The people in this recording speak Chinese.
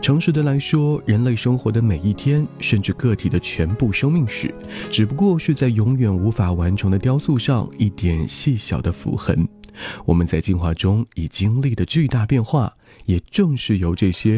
诚实的来说，人类生活的每一天，甚至个体的全部生命史，只不过是在永远无法完成的雕塑上一点细小的符痕。我们在进化中已经历的巨大变化，也正是由这些